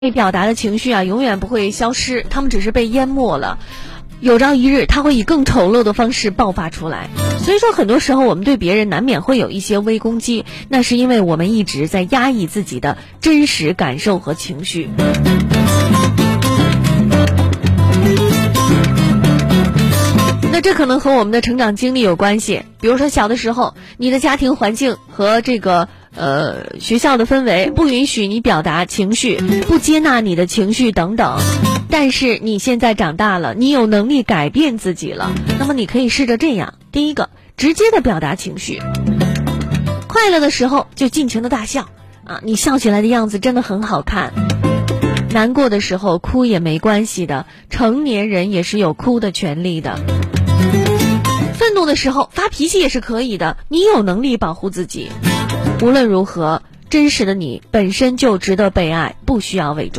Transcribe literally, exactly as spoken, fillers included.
被表达的情绪啊，永远不会消失，他们只是被淹没了。有朝一日，他会以更丑陋的方式爆发出来。所以说，很多时候我们对别人难免会有一些微攻击，那是因为我们一直在压抑自己的真实感受和情绪。那这可能和我们的成长经历有关系，比如说小的时候，你的家庭环境和这个呃学校的氛围不允许你表达情绪，不接纳你的情绪等等。但是你现在长大了，你有能力改变自己了，那么你可以试着这样：第一个，直接的表达情绪。快乐的时候就尽情的大笑啊，你笑起来的样子真的很好看。难过的时候哭也没关系的，成年人也是有哭的权利的。愤怒的时候发脾气也是可以的，你有能力保护自己。无论如何，真实的你本身就值得被爱，不需要伪装。